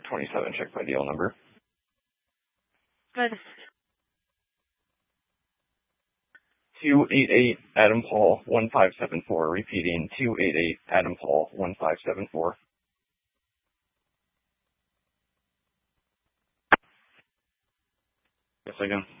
27, check by deal number. Good. 288 Adam Paul 1574. Repeating 288 Adam Paul 1574. Yes, again.